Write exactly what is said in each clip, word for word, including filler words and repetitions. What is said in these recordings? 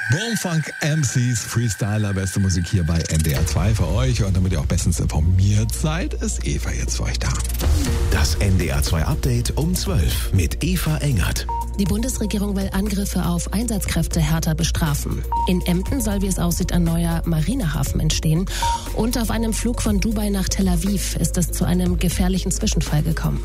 Bumfunk M Cs, Freestyler, beste Musik hier bei N D R zwei für euch. Und damit ihr auch bestens informiert seid, ist Eva jetzt für euch da. Das N D R zwei Update um zwölf mit Eva Engert. Die Bundesregierung will Angriffe auf Einsatzkräfte härter bestrafen. In Emden soll, wie es aussieht, ein neuer Marinehafen entstehen. Und auf einem Flug von Dubai nach Tel Aviv ist es zu einem gefährlichen Zwischenfall gekommen.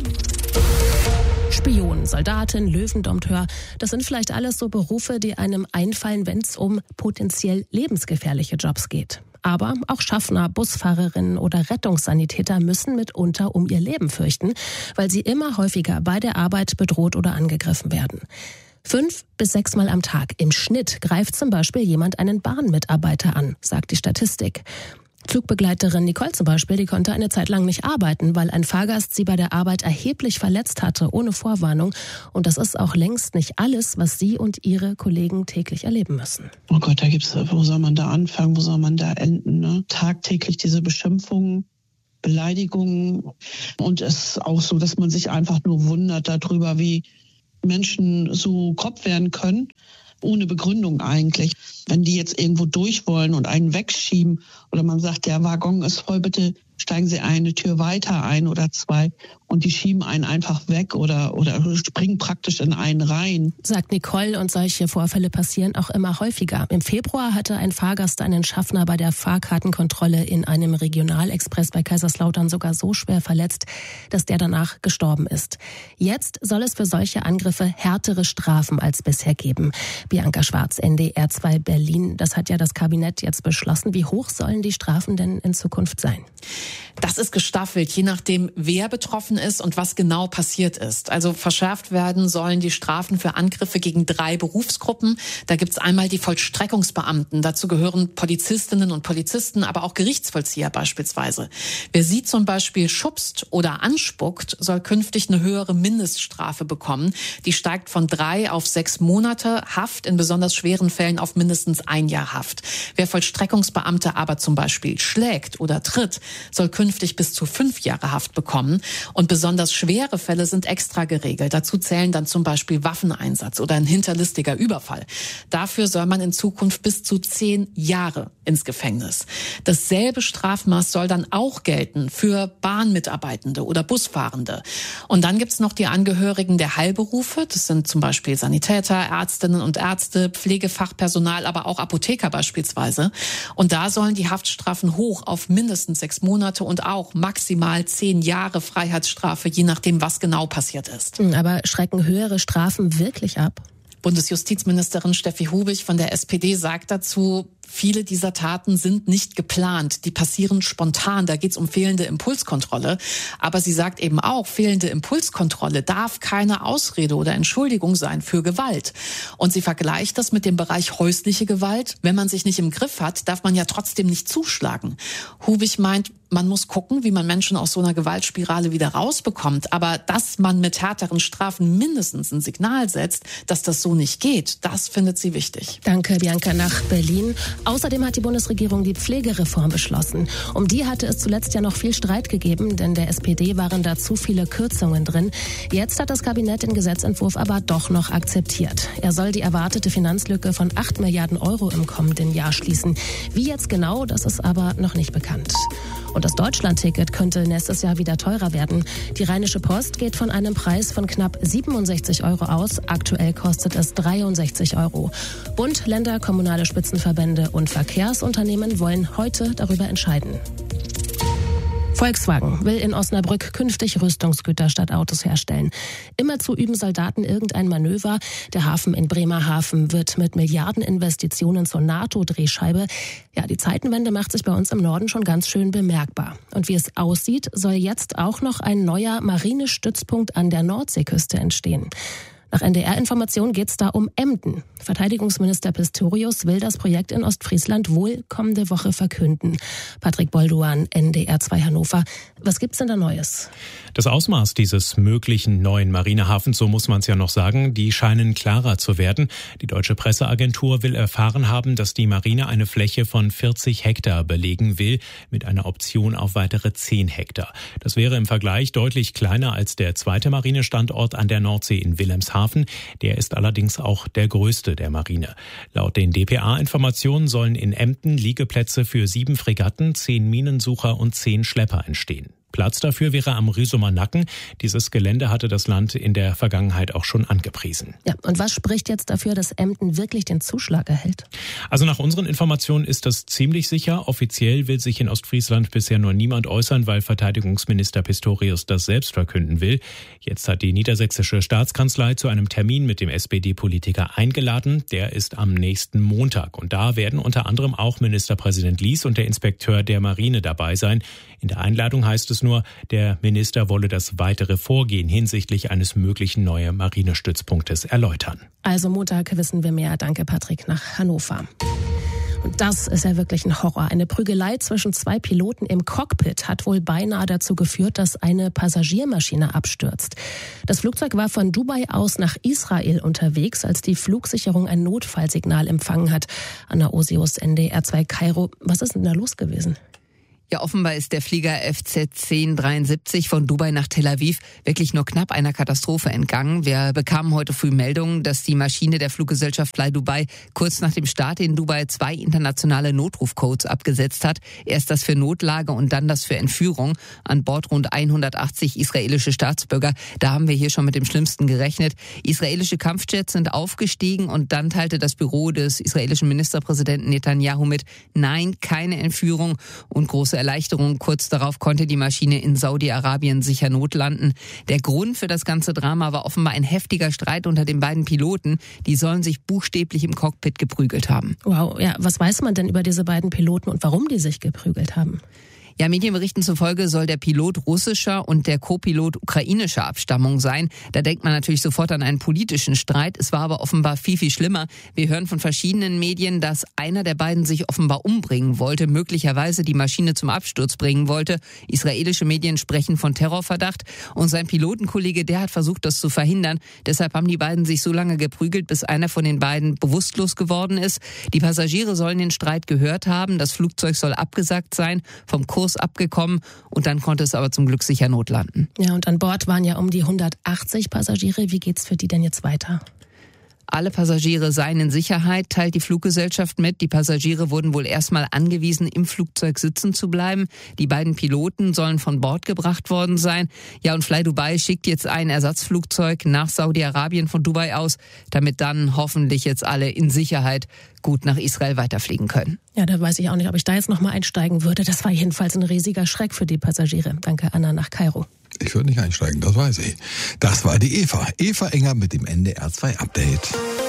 Spion, Soldatin, Löwendompteur, das sind vielleicht alles so Berufe, die einem einfallen, wenn es um potenziell lebensgefährliche Jobs geht. Aber auch Schaffner, Busfahrerinnen oder Rettungssanitäter müssen mitunter um ihr Leben fürchten, weil sie immer häufiger bei der Arbeit bedroht oder angegriffen werden. Fünf bis sechsmal am Tag im Schnitt greift zum Beispiel jemand einen Bahnmitarbeiter an, sagt die Statistik. Flugbegleiterin Nicole zum Beispiel, die konnte eine Zeit lang nicht arbeiten, weil ein Fahrgast sie bei der Arbeit erheblich verletzt hatte, ohne Vorwarnung. Und das ist auch längst nicht alles, was sie und ihre Kollegen täglich erleben müssen. Oh Gott, da gibt's, wo soll man da anfangen, wo soll man da enden, ne? Tagtäglich diese Beschimpfungen, Beleidigungen. Und es ist auch so, dass man sich einfach nur wundert darüber, wie Menschen so grob werden können. Ohne Begründung eigentlich. Wenn die jetzt irgendwo durch wollen und einen wegschieben oder man sagt, der Waggon ist voll, bitte steigen Sie eine Tür weiter ein oder zwei und die schieben einen einfach weg oder, oder springen praktisch in einen rein. Sagt Nicole, und solche Vorfälle passieren auch immer häufiger. Im Februar hatte ein Fahrgast einen Schaffner bei der Fahrkartenkontrolle in einem Regionalexpress bei Kaiserslautern sogar so schwer verletzt, dass der danach gestorben ist. Jetzt soll es für solche Angriffe härtere Strafen als bisher geben. Bianca Schwarz, N D R zwei Berlin. Das hat ja das Kabinett jetzt beschlossen. Wie hoch sollen die Strafen denn in Zukunft sein? Das ist gestaffelt, je nachdem, wer betroffen ist und was genau passiert ist. Also verschärft werden sollen die Strafen für Angriffe gegen drei Berufsgruppen. Da gibt's einmal die Vollstreckungsbeamten. Dazu gehören Polizistinnen und Polizisten, aber auch Gerichtsvollzieher beispielsweise. Wer sie zum Beispiel schubst oder anspuckt, soll künftig eine höhere Mindeststrafe bekommen. Die steigt von drei auf sechs Monate Haft, in besonders schweren Fällen auf mindestens ein Jahr Haft. Wer Vollstreckungsbeamte aber zum Beispiel schlägt oder tritt, soll künftig bis zu fünf Jahre Haft bekommen. Und besonders schwere Fälle sind extra geregelt. Dazu zählen dann zum Beispiel Waffeneinsatz oder ein hinterlistiger Überfall. Dafür soll man in Zukunft bis zu zehn Jahre ins Gefängnis. Dasselbe Strafmaß soll dann auch gelten für Bahnmitarbeitende oder Busfahrende. Und dann gibt's noch die Angehörigen der Heilberufe. Das sind zum Beispiel Sanitäter, Ärztinnen und Ärzte, Pflegefachpersonal, aber auch Apotheker beispielsweise. Und da sollen die Haftstrafen hoch auf mindestens sechs Monate und auch maximal zehn Jahre Freiheitsstrafe, je nachdem, was genau passiert ist. Aber schrecken höhere Strafen wirklich ab? Bundesjustizministerin Steffi Hubig von der S P D sagt dazu, viele dieser Taten sind nicht geplant, die passieren spontan, da geht's um fehlende Impulskontrolle. Aber sie sagt eben auch, fehlende Impulskontrolle darf keine Ausrede oder Entschuldigung sein für Gewalt. Und sie vergleicht das mit dem Bereich häusliche Gewalt. Wenn man sich nicht im Griff hat, darf man ja trotzdem nicht zuschlagen. Hubig meint, man muss gucken, wie man Menschen aus so einer Gewaltspirale wieder rausbekommt. Aber dass man mit härteren Strafen mindestens ein Signal setzt, dass das so nicht geht, das findet sie wichtig. Danke, Bianca, nach Berlin. Außerdem hat die Bundesregierung die Pflegereform beschlossen. Um die hatte es zuletzt ja noch viel Streit gegeben, denn der S P D waren da zu viele Kürzungen drin. Jetzt hat das Kabinett den Gesetzentwurf aber doch noch akzeptiert. Er soll die erwartete Finanzlücke von acht Milliarden Euro im kommenden Jahr schließen. Wie jetzt genau, das ist aber noch nicht bekannt. Und das Deutschlandticket könnte nächstes Jahr wieder teurer werden. Die Rheinische Post geht von einem Preis von knapp siebenundsechzig Euro aus. Aktuell kostet es dreiundsechzig Euro. Bund, Länder, kommunale Spitzenverbände und Verkehrsunternehmen wollen heute darüber entscheiden. Volkswagen will in Osnabrück künftig Rüstungsgüter statt Autos herstellen. Immerzu üben Soldaten irgendein Manöver. Der Hafen in Bremerhaven wird mit Milliardeninvestitionen zur NATO-Drehscheibe. Ja, die Zeitenwende macht sich bei uns im Norden schon ganz schön bemerkbar. Und wie es aussieht, soll jetzt auch noch ein neuer Marinestützpunkt an der Nordseeküste entstehen. Nach N D R-Informationen geht es da um Emden. Verteidigungsminister Pistorius will das Projekt in Ostfriesland wohl kommende Woche verkünden. Patrick Bolduan, N D R zwei Hannover. Was gibt's denn da Neues? Das Ausmaß dieses möglichen neuen Marinehafens, so muss man es ja noch sagen, die scheinen klarer zu werden. Die deutsche Presseagentur will erfahren haben, dass die Marine eine Fläche von vierzig Hektar belegen will, mit einer Option auf weitere zehn Hektar. Das wäre im Vergleich deutlich kleiner als der zweite Marinestandort an der Nordsee in Wilhelmshaven. Bremerhaven. Der ist allerdings auch der größte der Marine. Laut den D P A-Informationen sollen in Emden Liegeplätze für sieben Fregatten, zehn Minensucher und zehn Schlepper entstehen. Platz dafür wäre am Rüsumer Nacken. Dieses Gelände hatte das Land in der Vergangenheit auch schon angepriesen. Ja, und was spricht jetzt dafür, dass Emden wirklich den Zuschlag erhält? Also nach unseren Informationen ist das ziemlich sicher. Offiziell will sich in Ostfriesland bisher nur niemand äußern, weil Verteidigungsminister Pistorius das selbst verkünden will. Jetzt hat die niedersächsische Staatskanzlei zu einem Termin mit dem S P D-Politiker eingeladen. Der ist am nächsten Montag. Und da werden unter anderem auch Ministerpräsident Lies und der Inspekteur der Marine dabei sein. In der Einladung heißt es nur, der Minister wolle das weitere Vorgehen hinsichtlich eines möglichen neuen Marinestützpunktes erläutern. Also Montag wissen wir mehr. Danke, Patrick, nach Hannover. Und das ist ja wirklich ein Horror. Eine Prügelei zwischen zwei Piloten im Cockpit hat wohl beinahe dazu geführt, dass eine Passagiermaschine abstürzt. Das Flugzeug war von Dubai aus nach Israel unterwegs, als die Flugsicherung ein Notfallsignal empfangen hat. Anna Osius, N D R zwei Kairo. Was ist denn da los gewesen? Ja, offenbar ist der Flieger F Z zehn dreiundsiebzig von Dubai nach Tel Aviv wirklich nur knapp einer Katastrophe entgangen. Wir bekamen heute früh Meldungen, dass die Maschine der Fluggesellschaft Fly Dubai kurz nach dem Start in Dubai zwei internationale Notrufcodes abgesetzt hat. Erst das für Notlage und dann das für Entführung. An Bord rund hundertachtzig israelische Staatsbürger. Da haben wir hier schon mit dem Schlimmsten gerechnet. Israelische Kampfjets sind aufgestiegen und dann teilte das Büro des israelischen Ministerpräsidenten Netanyahu mit, nein, keine Entführung und große Erleichterung. Kurz darauf konnte die Maschine in Saudi-Arabien sicher notlanden. Der Grund für das ganze Drama war offenbar ein heftiger Streit unter den beiden Piloten. Die sollen sich buchstäblich im Cockpit geprügelt haben. Wow, ja, was weiß man denn über diese beiden Piloten und warum die sich geprügelt haben? Ja, Medienberichten zufolge soll der Pilot russischer und der Co-Pilot ukrainischer Abstammung sein. Da denkt man natürlich sofort an einen politischen Streit. Es war aber offenbar viel, viel schlimmer. Wir hören von verschiedenen Medien, dass einer der beiden sich offenbar umbringen wollte, möglicherweise die Maschine zum Absturz bringen wollte. Israelische Medien sprechen von Terrorverdacht. Und sein Pilotenkollege, der hat versucht, das zu verhindern. Deshalb haben die beiden sich so lange geprügelt, bis einer von den beiden bewusstlos geworden ist. Die Passagiere sollen den Streit gehört haben. Das Flugzeug soll abgesagt sein, vom Kurs abgekommen und dann konnte es aber zum Glück sicher notlanden. Ja, und an Bord waren ja um die hundertachtzig Passagiere. Wie geht's für die denn jetzt weiter? Alle Passagiere seien in Sicherheit, teilt die Fluggesellschaft mit. Die Passagiere wurden wohl erstmal angewiesen, im Flugzeug sitzen zu bleiben. Die beiden Piloten sollen von Bord gebracht worden sein. Ja, und Fly Dubai schickt jetzt ein Ersatzflugzeug nach Saudi-Arabien von Dubai aus, damit dann hoffentlich jetzt alle in Sicherheit gut nach Israel weiterfliegen können. Ja, da weiß ich auch nicht, ob ich da jetzt noch mal einsteigen würde. Das war jedenfalls ein riesiger Schreck für die Passagiere. Danke, Anna, nach Kairo. Ich würde nicht einsteigen, das weiß ich. Das war die Eva. Eva Enger mit dem N D R zwei Update.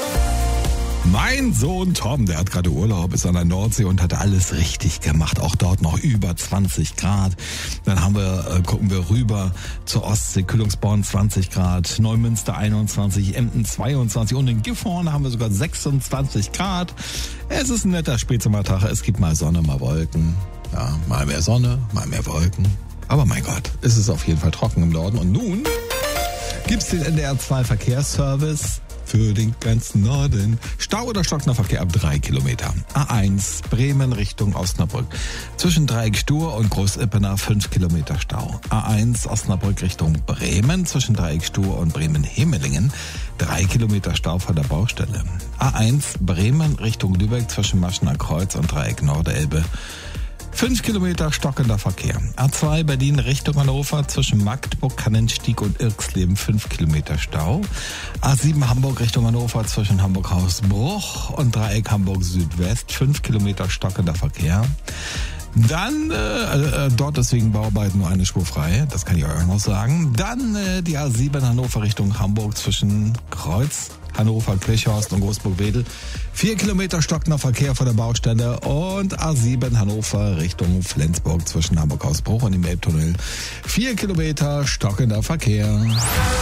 Mein Sohn Tom, der hat gerade Urlaub, ist an der Nordsee und hat alles richtig gemacht. Auch dort noch über zwanzig Grad. Dann haben wir, äh, gucken wir rüber zur Ostsee, Kühlungsborn zwanzig Grad, Neumünster einundzwanzig, Emden zweiundzwanzig und in Gifhorn haben wir sogar sechsundzwanzig Grad. Es ist ein netter Spätsommertag. Es gibt mal Sonne, mal Wolken. Ja, mal mehr Sonne, mal mehr Wolken. Aber mein Gott, es ist auf jeden Fall trocken im Norden. Und nun gibt's den N D R zwei Verkehrsservice für den ganzen Norden. Stau oder stockender Verkehr ab drei Kilometer. A eins Bremen Richtung Osnabrück. Zwischen Dreieck Stur und Groß-Ippener fünf Kilometer Stau. A eins Osnabrück Richtung Bremen. Zwischen Dreieck Stur und Bremen-Hemelingen. drei Kilometer Stau vor der Baustelle. A eins Bremen Richtung Lübeck zwischen Maschener Kreuz und Dreieck Nordelbe. fünf Kilometer stockender Verkehr. A zwei Berlin Richtung Hannover zwischen Magdeburg, Kannenstieg und Irxleben fünf Kilometer Stau. A sieben Hamburg Richtung Hannover zwischen Hamburg-Hausbruch und Dreieck Hamburg Südwest fünf Kilometer stockender Verkehr. Dann, äh, äh, dort ist wegen Bauarbeiten nur eine Spur frei, das kann ich euch auch noch sagen. Dann äh, die A sieben Hannover Richtung Hamburg zwischen Kreuz, Hannover, Kirchhorst und Großburg-Wedel. Vier Kilometer stockender Verkehr vor der Baustelle und A sieben Hannover Richtung Flensburg zwischen Hamburg-Hausbruch und dem Elbtunnel. Vier Kilometer stockender Verkehr.